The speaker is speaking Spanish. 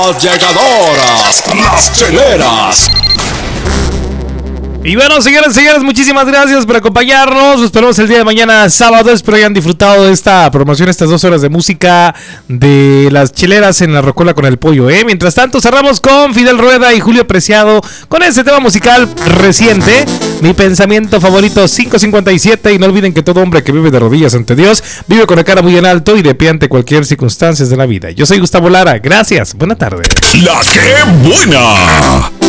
Llegadoras, las cheleras. Y bueno, señores, muchísimas gracias por acompañarnos. Nos esperamos el día de mañana, sábado. Espero hayan disfrutado de esta promoción, estas 2 horas de música de las cheleras en la Rocola con el Pollo, ¿eh? Mientras tanto, cerramos con Fidel Rueda y Julio Preciado con ese tema musical reciente, Mi Pensamiento Favorito 557. Y no olviden que todo hombre que vive de rodillas ante Dios vive con la cara muy en alto y de pie ante cualquier circunstancia de la vida. Yo soy Gustavo Lara. Gracias. Buena tarde. La que buena.